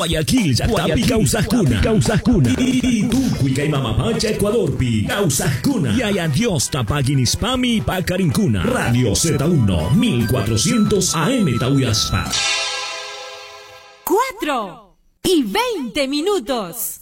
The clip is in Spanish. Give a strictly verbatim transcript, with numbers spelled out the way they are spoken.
Guayaquil, Yactapi, Causascuna, Causascuna, y Tucuica y Mamapacha, Ecuador, Pi, Causascuna, y Ayadios, Tapaguinispami, Pacarincuna, Radio Z uno, mil cuatrocientos A M Tauyaspa. Cuatro y veinte minutos.